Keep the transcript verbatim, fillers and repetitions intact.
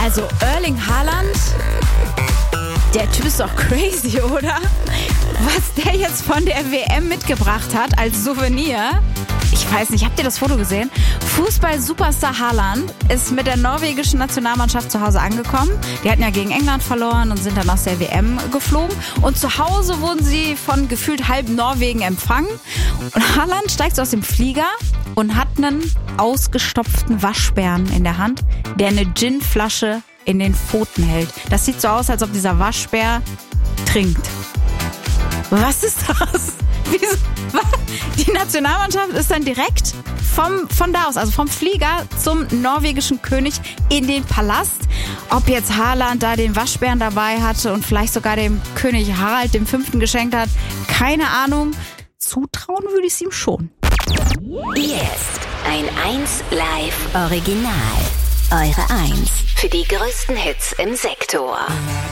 Also Erling Haaland, der Typ ist doch crazy, oder? Was der jetzt von der W M mitgebracht hat als Souvenir. Ich weiß nicht, habt ihr das Foto gesehen? Fußball-Superstar Haaland ist mit der norwegischen Nationalmannschaft zu Hause angekommen. Die hatten ja gegen England verloren und sind dann aus der W M geflogen. Und zu Hause wurden sie von gefühlt halb Norwegen empfangen. Und Haaland steigt so aus dem Flieger und hat einen ausgestopften Waschbären in der Hand, der eine Ginflasche in den Pfoten hält. Das sieht so aus, als ob dieser Waschbär trinkt. Was ist das? Wieso? Die Nationalmannschaft ist dann direkt vom, von da aus, also vom Flieger zum norwegischen König in den Palast. Ob jetzt Haaland da den Waschbären dabei hatte und vielleicht sogar dem König Harald dem Fünften geschenkt hat, keine Ahnung. Zutrauen würde ich es ihm schon. Jetzt ein eins Live Original. Eure eins für die größten Hits im Sektor.